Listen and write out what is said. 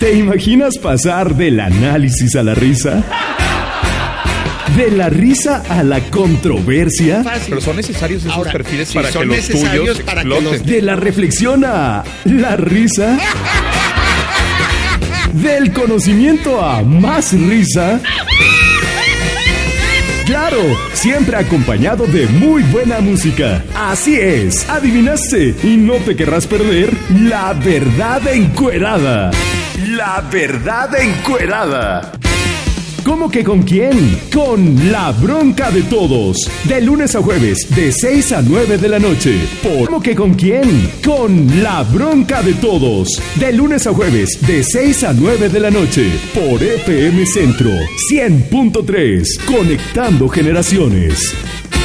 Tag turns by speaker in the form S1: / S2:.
S1: ¿Te imaginas pasar del análisis a la risa? ¿De la risa a la controversia?
S2: Pero son necesarios esos perfiles para que los
S3: tuyos
S2: exploten.
S1: ¿De la reflexión a la risa? ¿Del conocimiento a más risa? Claro, siempre acompañado de muy buena música. Así es, adivinaste y no te querrás perder La Verdad Encuerada. La Verdad Encuerada. ¿Cómo que con quién? Con La Bronca de Todos. De lunes a jueves, de 6 a 9 de la noche. ¿Cómo que con quién? Con La Bronca de Todos. De lunes a jueves, de 6 a 9 de la noche. Por FM Centro 100.3. Conectando generaciones.